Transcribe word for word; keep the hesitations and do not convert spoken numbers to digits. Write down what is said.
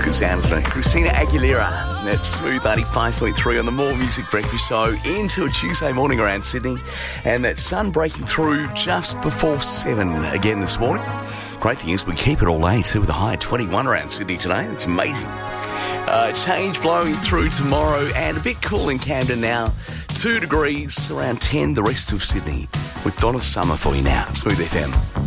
good sound, isn't it? Christina Aguilera at Smooth ninety-five point three on the More Music Breakfast Show into a Tuesday morning around Sydney. And that sun breaking through just before seven again this morning. Great thing is we keep it all day too with a high of twenty-one around Sydney today. It's amazing. Uh, change blowing through tomorrow and a bit cool in Camden now. Two degrees, around ten the rest of Sydney. With Donna Summer for you now at Smooth F M.